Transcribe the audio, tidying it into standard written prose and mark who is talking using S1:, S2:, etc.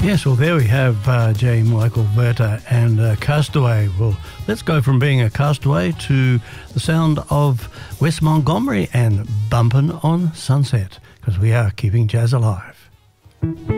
S1: Yes, well, there we have J. Michael Verta and Castaway. Well, let's go from being a castaway to the sound of Wes Montgomery and Bumpin' on Sunset, because we are keeping jazz alive.